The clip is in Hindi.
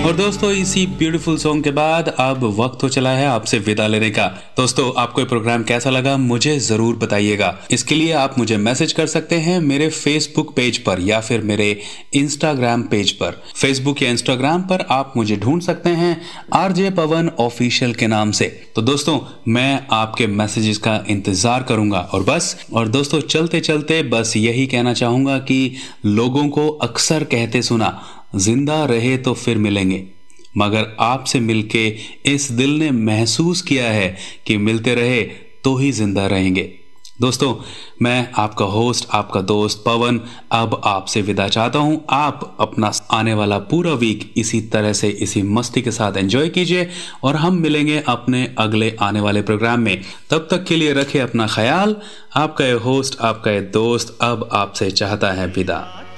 और दोस्तों इसी ब्यूटीफुल सॉन्ग के बाद अब वक्त हो चला है आपसे विदा लेने का। दोस्तों आपको ये प्रोग्राम कैसा लगा मुझे जरूर बताइएगा। इसके लिए आप मुझे मैसेज कर सकते हैं मेरे फेसबुक पेज पर या फिर मेरे इंस्टाग्राम पेज पर। फेसबुक या इंस्टाग्राम पर आप मुझे ढूंढ सकते हैं आरजे पवन ऑफिशियल के नाम से। तो दोस्तों मैं आपके मैसेजेस का इंतजार करूंगा। और दोस्तों चलते चलते बस यही कहना चाहूंगा कि लोगों को अक्सर कहते सुना, जिंदा रहे तो फिर मिलेंगे, मगर आपसे मिलके इस दिल ने महसूस किया है कि मिलते रहे तो ही जिंदा रहेंगे। दोस्तों मैं आपका होस्ट, आपका दोस्त पवन अब आपसे विदा चाहता हूं। आप अपना आने वाला पूरा वीक इसी तरह से इसी मस्ती के साथ एंजॉय कीजिए और हम मिलेंगे अपने अगले आने वाले प्रोग्राम में। तब तक के लिए रखें अपना ख्याल। आपका ये होस्ट, आपका ये दोस्त अब आपसे चाहता है विदा।